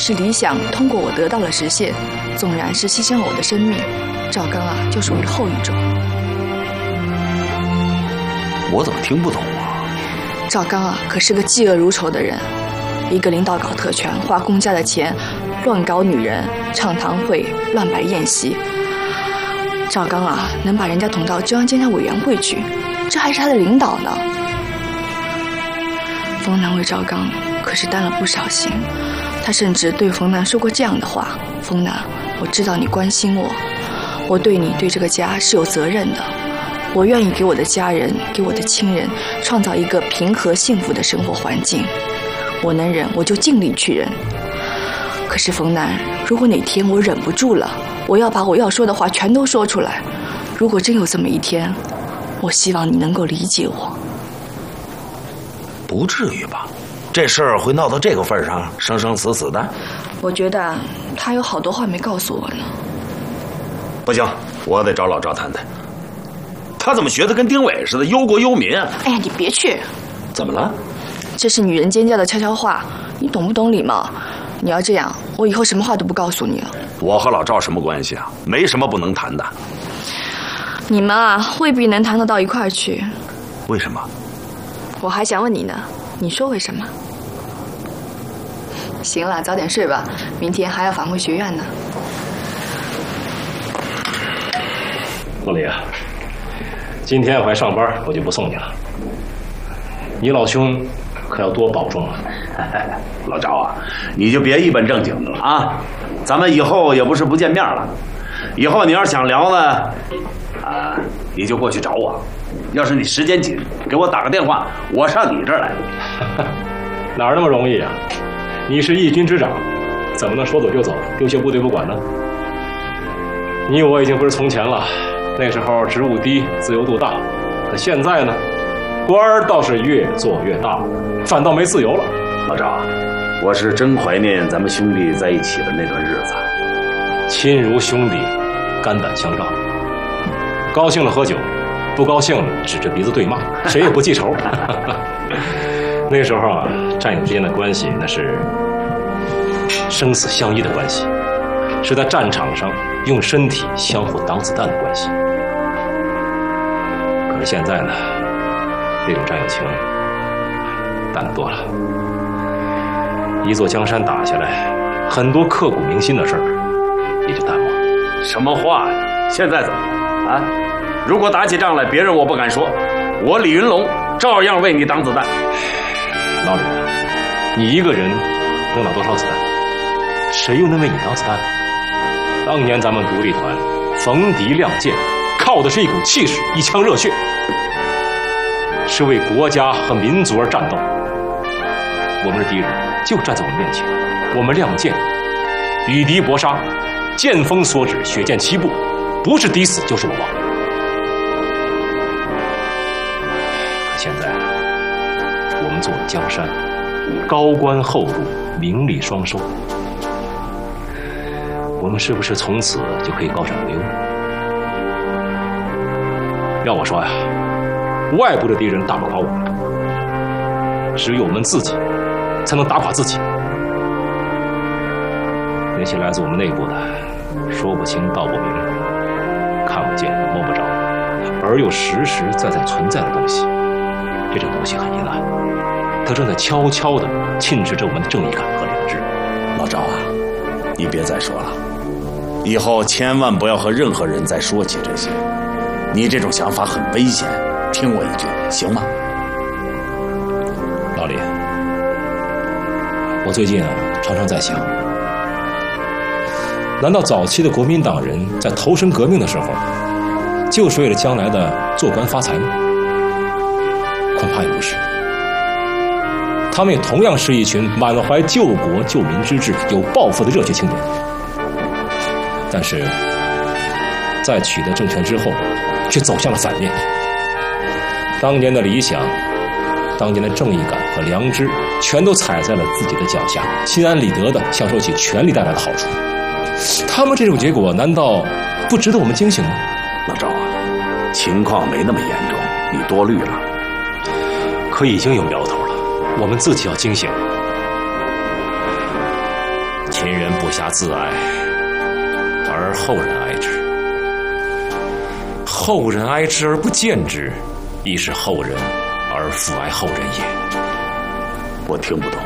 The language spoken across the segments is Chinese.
是理想通过我得到了实现，纵然是牺牲了我的生命，赵刚啊，就属于后一种。 我怎么听不懂啊？ 赵刚啊，可是个嫉恶如仇的人，一个领导搞特权，花公家的钱，乱搞女人，唱堂会，乱摆宴席。赵刚啊，能把人家捅到中央监察委员会去，这还是他的领导呢。冯南为赵刚可是担了不少心，他甚至对冯南说过这样的话：冯南，我知道你关心我，我对你对这个家是有责任的，我愿意给我的家人给我的亲人创造一个平和幸福的生活环境，我能忍我就尽力去忍。可是冯南，如果哪天我忍不住了，我要把我要说的话全都说出来，如果真有这么一天，我希望你能够理解我。 不至于吧？这事儿会闹到这个份上，生生死死的？ 我觉得他有好多话没告诉我呢。 不行，我得找老赵谈谈。他怎么学得跟丁伟似的，忧国忧民啊？ 哎呀，你别去！ 怎么了？ 这是女人间家的悄悄话，你懂不懂礼貌？你要这样，我以后什么话都不告诉你了。 我和老赵什么关系啊？没什么不能谈的。 你们啊，未必能谈得到一块儿去。 为什么？ 我还想问你呢，你说为什么？行了，早点睡吧，明天还要返回学院呢。 老李啊，今天我还上班，我就不送你了。你老兄可要多保重啊！ 老赵啊，你就别一本正经的了啊！咱们以后也不是不见面了，以后你要是想聊呢，啊，你就过去找我。要是你时间紧，给我打个电话，我上你这儿来。 哪儿那么容易啊？你是义军之长，怎么能说走就走，丢下部队不管呢？你我已经不是从前了，那时候职务低，自由度大。可现在呢，官儿倒是越做越大，反倒没自由了。 老赵，我是真怀念咱们兄弟在一起的那段日子。 亲如兄弟，肝胆相照。高兴了喝酒，不高兴了指着鼻子对骂，谁也不记仇。那时候啊，战友之间的关系那是生死相依的关系，是在战场上用身体相互挡子弹的关系。可是现在呢，这种战友情淡得多了。一座江山打下来，很多刻骨铭心的事儿也就淡忘了。 什么话呀？现在怎么了啊？如果打起仗来，别人我不敢说，我李云龙照样为你挡子弹。 老李，你一个人能挡多少子弹？谁又能为你挡子弹？当年咱们独立团逢敌亮剑，靠的是一股气势，一腔热血，是为国家和民族而战斗。我们的敌人就站在我们面前，我们亮剑，与敌搏杀，剑锋所指，血溅七步，不是抵死就是我亡。可现在我们做了江山，高官厚禄，名利双收，我们是不是从此就可以高枕无忧呢？要我说呀，外部的敌人打不垮我们，只有我们自己才能打垮自己。那些来自我们内部的说不清道不明、看不见摸不着而又实实在在存在的东西，这种东西很阴暗，它正在悄悄地侵蚀着我们的正义感和良知。 老赵啊，你别再说了，以后千万不要和任何人再说起这些，你这种想法很危险，听我一句行吗？ 老李，我最近常常在想，难道早期的国民党人在投身革命的时候，就是为了将来的做官发财吗？恐怕也不是，他们也同样是一群满怀救国救民之志、有抱负的热血青年。但是，在取得政权之后，却走向了反面。当年的理想、当年的正义感和良知，全都踩在了自己的脚下，心安理得地享受起权力带来的好处。他们这种结果，难道不值得我们警醒吗？ 老赵啊，情况没那么严重，你多虑了。 可已经有苗头了，我们自己要警醒。 请。 贫人不暇自爱，而后人哀之。后人哀之而不见之，亦是后人而复哀后人也。 我听不懂。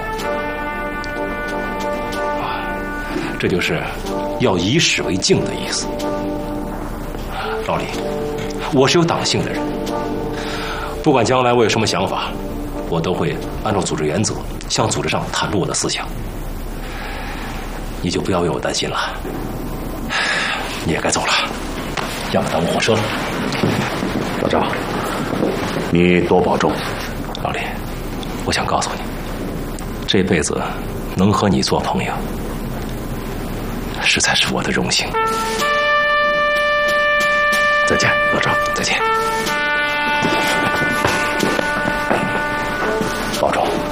这就是要以史为镜的意思。老李，我是有党性的人，不管将来我有什么想法，我都会按照组织原则向组织上袒露我的思想。你就不要为我担心了，你也该走了，要不耽误火车了。 老赵，你多保重。 老李，我想告诉你，这辈子能和你做朋友，实在是我的荣幸。 再见，老赵， 再见。